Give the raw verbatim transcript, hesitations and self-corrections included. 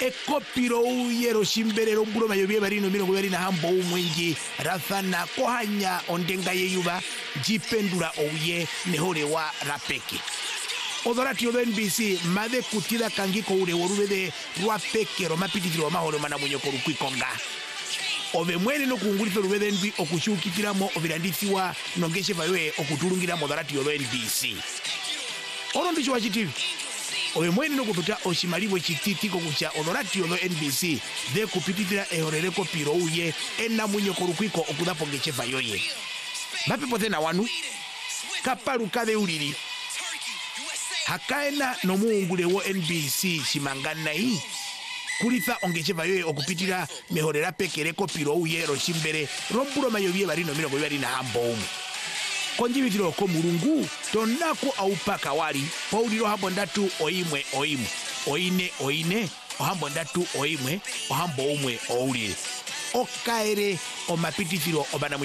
ekopiro uyero shimberero mbuloma yobye barino mirongo ibiri na hambo umwingi rathana kohanya ondenga yeyuba jipendura ouye nehorewa rapeke odorati odo N B C made kutida kangiko ure worubede rwapeke romapititiro mahoro mana munyoko rukwikonga ove mwene no kungulito rubede N B C okushukikiramo obirandisiwa nongeshe bawe okutulungiramo odorati odo N B C oro ndicho wachitivi ove mwene no kututa oshimaliwe chititiko kucha odorati odo N B C de kupititira ehorereko piro uye ena munyoko rukwiko okudapo ngechefa yoye mapepo tena wanu kapalu kade ulili hakaena no muungule wo N B C shimangana hii kulitha ongechefa yoye okupitira mehorera pekereko piro uye roshimbere rombulo mayobie barino mirongo ibiri na hambo umu konjibitiro ko mulungu tonako aupaka wali pauliro hambo ndatu oimwe oimu oine oine ohambo ndatu oimwe ohambo umwe oulile okaere omapititiro obana